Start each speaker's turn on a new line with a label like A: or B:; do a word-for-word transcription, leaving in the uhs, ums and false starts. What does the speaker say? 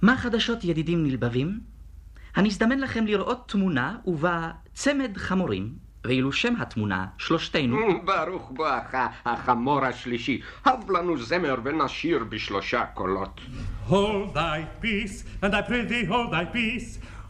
A: מה חדשות ידידים נלבבים? הנזדמן לכם לראות תמונה ובה צמד חמורים, ואילו שם התמונה שלושתנו.
B: ברוך בואך החמור השלישי. הב לנו זמר ונשיר בשלושה קולות.
C: Hold thy peace, and I pray thee hold thy peace.